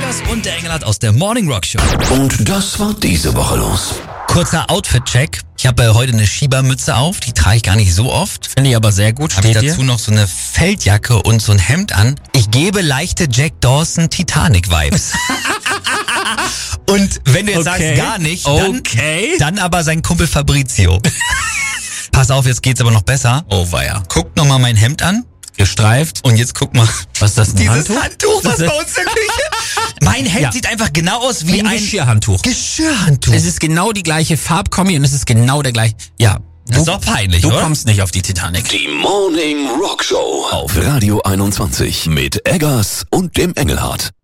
Eggers und der Engelhardt aus der Morning Rock Show. Und das war diese Woche los. Kurzer Outfit-Check. Ich habe heute eine Schiebermütze auf, die trage ich gar nicht so oft. Finde ich aber sehr gut. Habe ich Steht dazu dir? noch so eine Feldjacke und so ein Hemd an. Ich gebe leichte Jack Dawson Titanic-Vibes. Und wenn du jetzt sagst, gar nicht, dann aber sein Kumpel Fabrizio. Pass auf, jetzt geht's aber noch besser. Oh weia. Guckt nochmal mein Hemd an. Gestreift. Und jetzt guck mal. Was ist das, ein Dieses Handtuch? Handtuch, was bei uns in der Küche. Mein Hemd sieht einfach genau aus wie ein Geschirrhandtuch. Geschirrhandtuch. Es ist genau die gleiche Farbkombi und es ist genau der gleiche. Ja. Das ist doch peinlich, Du oder? kommst nicht auf die Titanic. Die Morning Rock Show auf Radio 21 mit Eggers und dem Engelhardt.